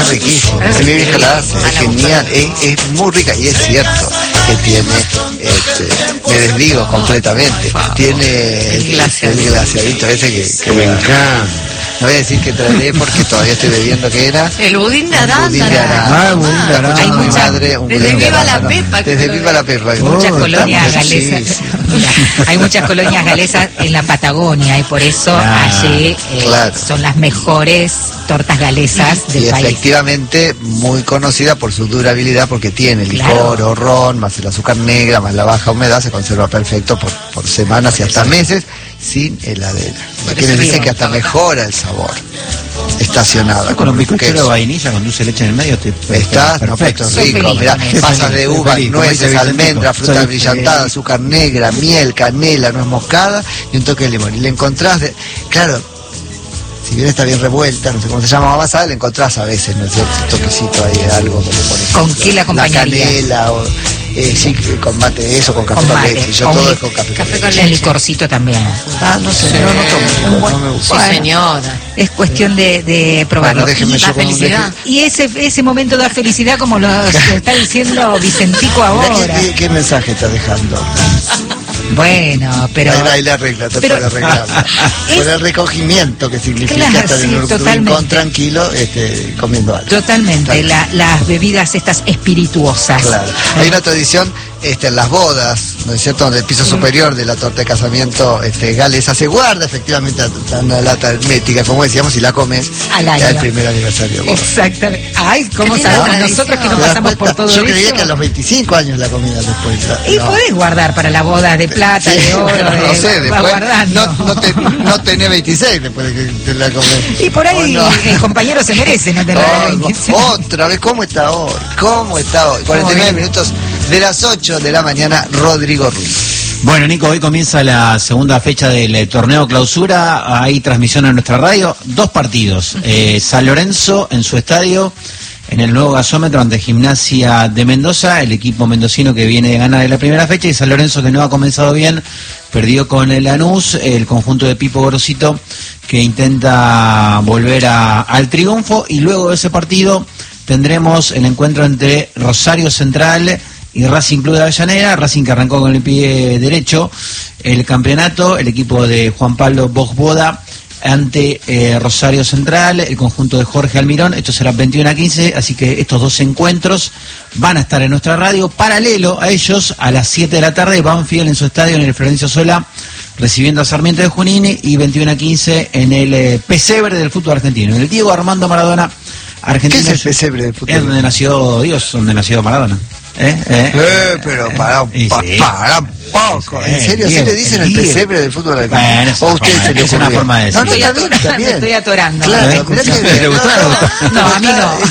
Es riquísimo. Mi vieja la hace, es genial, es muy rica y es cierto que tiene, me desdigo completamente, tiene el glaseadito ese que me encanta. No voy a decir que traeré porque todavía estoy bebiendo, ¿qué era? El budín de arándana. El budín de arándana. Hay mucha, desde Viva la Pepa. Desde Viva la Pepa. Muchas colonias galesas. Hay muchas colonias galesas en la Patagonia y por eso allí son las mejores tortas galesas del país. Y efectivamente muy conocida por su durabilidad porque tiene licor o ron, más el azúcar negra, más la baja humedad, se conserva perfecto por semanas y hasta meses sin heladera. Quiere decir que hasta mejora el sabor estacionada. Con un bizcocho de vainilla con dulce de leche en el medio está perfecto, rico. Mirá, pasas de uvas, nueces, almendras, frutas brillantadas, azúcar negra, miel, canela, nuez moscada y un toque de limón. Y le encontrás, claro, si bien está bien revuelta, no sé cómo se llama, amasada, le encontrás a veces, ¿no es cierto? Un toquecito ahí de algo que le pones. ¿Con qué la acompañaría? La canela o... sí, con mate, eso, con café con leche. Yo todo es con café con leche. El licorcito también. No sé, no tomo, no me gusta. Sí, señora. Es cuestión de probarlo. Bueno, déjeme la felicidad. Y ese momento da felicidad como lo está diciendo Vicentico ahora. ¿Qué mensaje está dejando? Bueno, pero... Ahí la arregla, te puede arreglar. Por el recogimiento que significa estar en un rincón tranquilo comiendo algo. Totalmente, las bebidas estas espirituosas. Claro. Hay una tradición en las bodas, ¿no es cierto?, donde el piso superior de la torta de casamiento galesa se guarda efectivamente una lata hermética, como decíamos, y la comes al año. Ya el primer aniversario. Exactamente. Ay, ¿cómo sabemos nosotros que no pasamos por todo eso? Yo creía que a los 25 años la comida después. Y podés guardar para la boda de plata, de oro, no sé, después no tenés 26 después de que te la comes. Y por ahí el compañero se merece no tener 26. Otra vez, ¿cómo está hoy? 49 minutos de las 8 de la mañana, Rodrigo Ruiz. Bueno, Nico, hoy comienza la segunda fecha del torneo clausura. Hay transmisión en nuestra radio. 2 partidos. San Lorenzo en su estadio, en el nuevo gasómetro ante Gimnasia de Mendoza, el equipo mendocino que viene de ganar en la primera fecha, y San Lorenzo que no ha comenzado bien, perdió con el Lanús, el conjunto de Pipo Gorosito que intenta volver al triunfo. Y luego de ese partido tendremos el encuentro entre Rosario Central y Racing Club de Avellaneda. Racing que arrancó con el pie derecho el campeonato, el equipo de Juan Pablo Bogboda ante Rosario Central, el conjunto de Jorge Almirón. Esto será 21-15, así que estos 2 encuentros van a estar en nuestra radio. Paralelo a ellos, a las 7 de la tarde, Banfield en su estadio, en el Florencio Sola, recibiendo a Sarmiento de Junín, y 21-15 en el pesebre del fútbol argentino, en el Diego Armando Maradona argentino. ¿Qué es el pesebre del fútbol? Es donde nació Dios, donde nació Maradona. Pero para un poco. ¿En serio? ¿Así le dicen el pesebre del fútbol argentino? ¿O usted se le es una forma de decir? No, está bien. Me estoy atorando. Claro, mirá que bien. No, a mí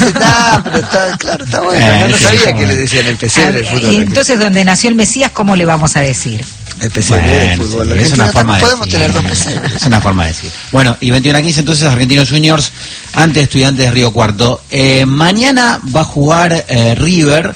no. Claro, está bueno. No sabía que le decían el pesebre del fútbol argentino. Y entonces, donde nació el Mesías, ¿cómo le vamos a decir? El pesebre del fútbol argentino. Es una forma de podemos decir. tener 2 pesebres. Es una forma de decir. Bueno, y 21-15 entonces Argentinos Juniors ante Estudiantes de Río Cuarto. Mañana va a jugar River.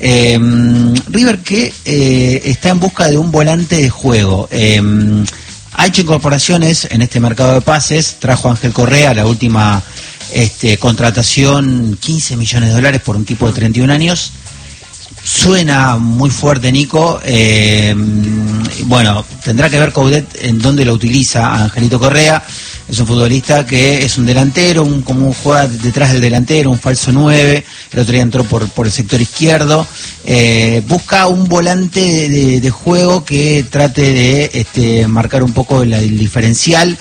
River que está en busca de un volante de juego. Ha hecho incorporaciones en este mercado de pases. Trajo a Ángel Correa, la última contratación, $15 millones por un tipo de 31 años. Suena muy fuerte, Nico. Bueno, tendrá que ver Coudet en dónde lo utiliza a Angelito Correa. Es un futbolista que es un delantero, como juega detrás del delantero, un falso 9. El otro día entró por el sector izquierdo. Busca un volante de juego que trate de marcar un poco el diferencial.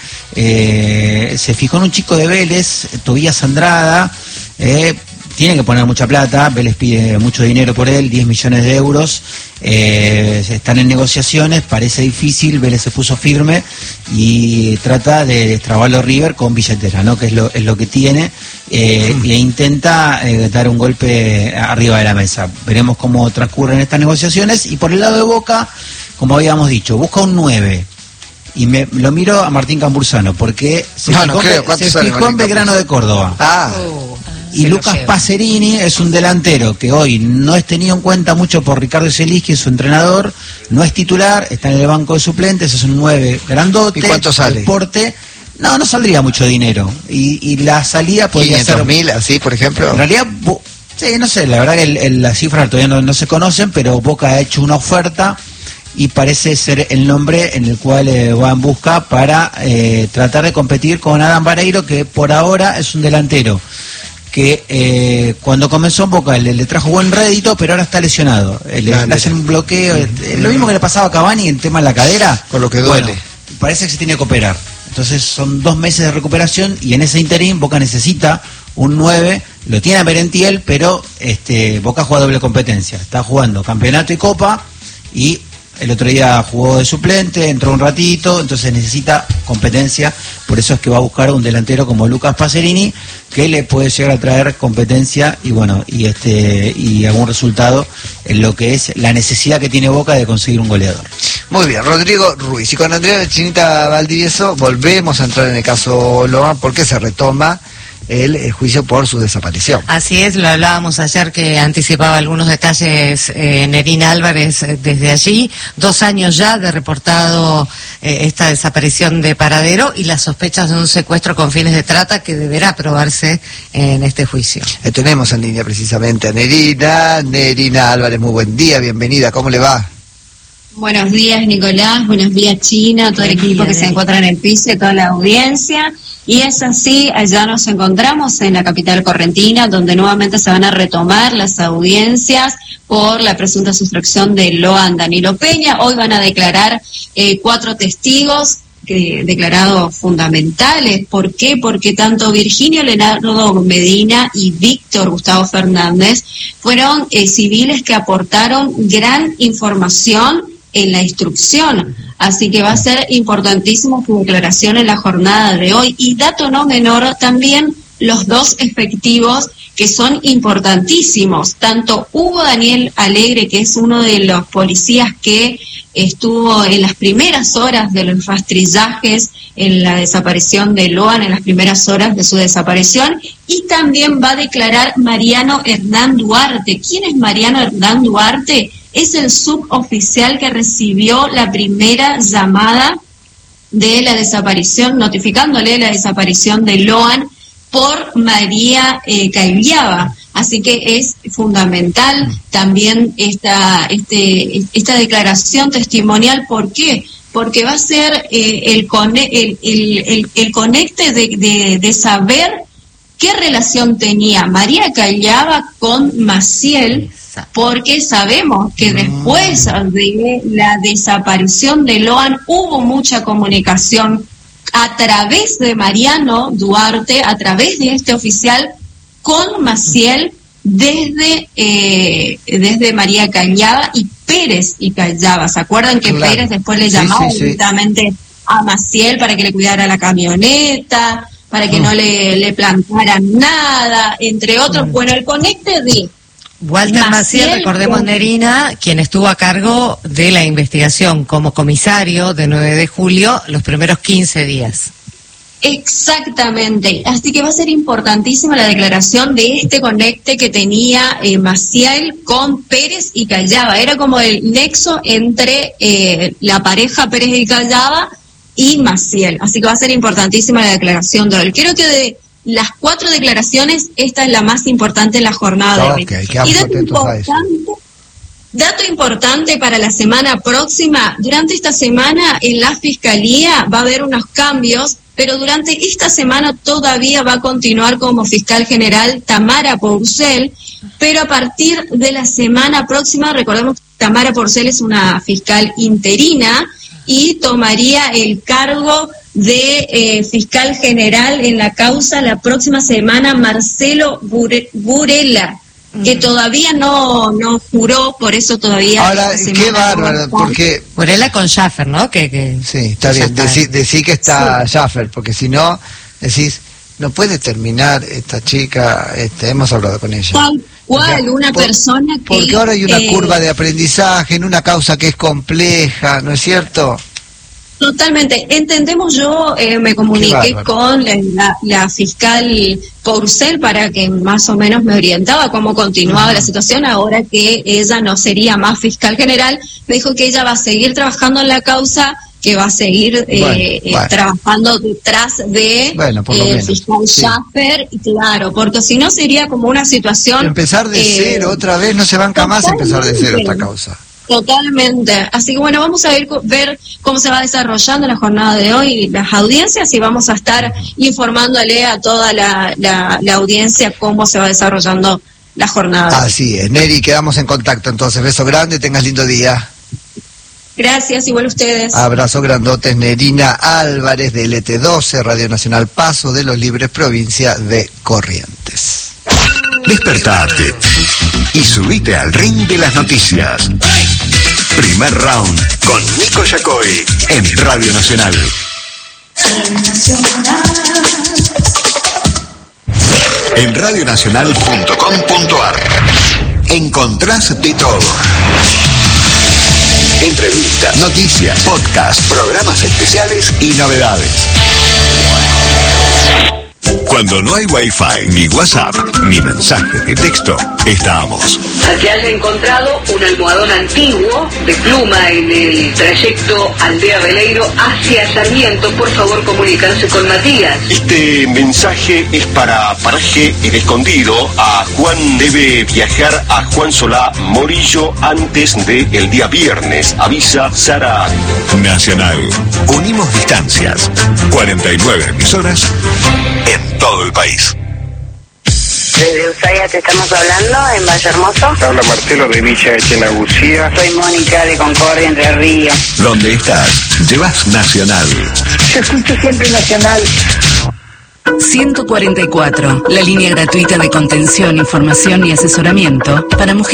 Se fijó en un chico de Vélez, Tobías Andrada. Tiene que poner mucha plata, Vélez pide mucho dinero por él, 10 millones de euros, están en negociaciones, parece difícil, Vélez se puso firme y trata de destrabarlo River con billetera, ¿no? Que es lo que tiene, e intenta dar un golpe arriba de la mesa. Veremos cómo transcurren estas negociaciones. Y por el lado de Boca, como habíamos dicho, busca un 9. Y lo miro a Martín Cambursano, porque se fijó en Belgrano de Córdoba. Y Lucas Pacerini es un delantero que hoy no es tenido en cuenta mucho por Ricardo Zielinski, su entrenador, no es titular, está en el banco de suplentes, es un 9 grandote. ¿Y cuánto sale? Porte, No saldría mucho dinero. Y la salida podría ser... 500.000, así, por ejemplo. En realidad, sí, no sé, la verdad que las cifras todavía no se conocen, pero Boca ha hecho una oferta y parece ser el nombre en el cual va en busca para tratar de competir con Adam Vareiro, que por ahora es un delantero que cuando comenzó en Boca le trajo buen rédito, pero ahora está lesionado. Le hacen un bloqueo, lo mismo que le pasaba a Cavani en tema de la cadera. Con lo que duele. Bueno, parece que se tiene que operar. Entonces son 2 meses de recuperación y en ese interín Boca necesita un 9, lo tiene a Merentiel, pero Boca juega doble competencia. Está jugando campeonato y copa y el otro día jugó de suplente, entró un ratito, entonces necesita competencia. Por eso es que va a buscar un delantero como Lucas Pacerini, que le puede llegar a traer competencia y bueno, y algún resultado en lo que es la necesidad que tiene Boca de conseguir un goleador. Muy bien, Rodrigo Ruiz. Y con Andrea Chinita Valdivieso volvemos a entrar en el caso Loan, porque se retoma el juicio por su desaparición. Así es, lo hablábamos ayer, que anticipaba algunos detalles Nerina Álvarez desde allí. 2 años ya de reportado esta desaparición de paradero y las sospechas de un secuestro con fines de trata que deberá probarse en este juicio. Tenemos en línea precisamente a Nerina Álvarez. Muy buen día, bienvenida, ¿cómo le va? Buenos días, Nicolás, buenos días, China, todo el equipo que se encuentra en el piso y toda la audiencia. Y es así, allá nos encontramos en la capital correntina, donde nuevamente se van a retomar las audiencias por la presunta sustracción de Loan Danilo Peña. Hoy van a declarar 4 testigos declarados fundamentales. ¿Por qué? Porque tanto Virginio Leonardo Medina y Víctor Gustavo Fernández fueron civiles que aportaron gran información en la instrucción, así que va a ser importantísimo su declaración en la jornada de hoy. Y dato no menor, también los 2 efectivos que son importantísimos, tanto Hugo Daniel Alegre, que es uno de los policías que estuvo en las primeras horas de los rastrillajes en la desaparición de Loan, en las primeras horas de su desaparición, y también va a declarar Mariano Hernán Duarte. ¿Quién es Mariano Hernán Duarte? Es el suboficial que recibió la primera llamada de la desaparición, notificándole la desaparición de Loan por María Caiviaba. Así que es fundamental también esta declaración testimonial. ¿Por qué? Porque va a ser el conecte de saber qué relación tenía María Caiviaba con Maciel, porque sabemos que después de la desaparición de Loan hubo mucha comunicación a través de Mariano Duarte, a través de este oficial, con Maciel desde María Caiviaba y Pérez y Caiviaba. ¿Se acuerdan que claro, Pérez después le llamaba directamente a Maciel para que le cuidara la camioneta, para que no le plantaran nada, entre otros? Bueno, el conecte de Walter Maciel, recordemos, Nerina, quien estuvo a cargo de la investigación como comisario de 9 de julio los primeros 15 días. Exactamente, así que va a ser importantísima la declaración de este conecte que tenía Maciel con Pérez y Caiviaba. Era como el nexo entre la pareja Pérez y Caiviaba y Maciel, así que va a ser importantísima la declaración de él. Creo que de las 4 declaraciones, esta es la más importante en la jornada de hoy. Y dato importante para la semana próxima: durante esta semana en la Fiscalía va a haber unos cambios, pero durante esta semana todavía va a continuar como fiscal general Tamara Porcel, pero a partir de la semana próxima, recordemos que Tamara Porcel es una fiscal interina y tomaría el cargo de fiscal general en la causa la próxima semana Marcelo Burela, que todavía no juró, por eso todavía... Ahora, qué bárbaro, porque... Burela con Schaffer, ¿no? Sí, está bien, decí que está Schaffer, porque si no, decís, no puede terminar esta chica, hemos hablado con ella. ¿Cuál? Una persona que... Porque ahora hay una curva de aprendizaje en una causa que es compleja, ¿no es cierto? Totalmente. Entendemos, yo me comuniqué con la fiscal Porcel para que más o menos me orientaba cómo continuaba la situación ahora que ella no sería más fiscal general. Me dijo que ella va a seguir trabajando en la causa, que va a seguir trabajando detrás de fiscal Schaffer, claro, porque si no sería como una situación... Empezar de cero otra vez, no se banca más empezar de cero esta causa. Totalmente. Así que bueno, vamos a ver cómo se va desarrollando la jornada de hoy, las audiencias, y vamos a estar informándole a toda la audiencia cómo se va desarrollando la jornada. Así es, Neri, quedamos en contacto entonces. Beso grande, tengas lindo día. Gracias, igual ustedes. Abrazo grandotes, Nerina Álvarez de LT12, Radio Nacional Paso de los Libres, provincia de Corrientes. Despertate y subite al ring de las noticias. Primer round con Nico Yacoy en Radio Nacional. En radionacional.com.ar encontrás de todo. Entrevistas, noticias, podcast, programas especiales y novedades. Cuando no hay Wi-Fi, ni WhatsApp, ni mensajes de texto, estamos. Se haya encontrado un almohadón antiguo de pluma en el trayecto Aldea Veleiro hacia Sarmiento. Por favor, comunicarse con Matías. Este mensaje es para Paraje El Escondido. A Juan debe viajar a Juan Solá Morillo antes del día viernes. Avisa Sara. Nacional. Unimos distancias. 49 emisoras en todo el país. Desde Ushuaia te estamos hablando, en Valle Hermoso. Habla Marcelo de Villa Echenagucía. Soy Mónica de Concordia, Entre Ríos. Donde estás, llevas Nacional. Yo escucho siempre Nacional. 144, la línea gratuita de contención, información y asesoramiento para mujeres.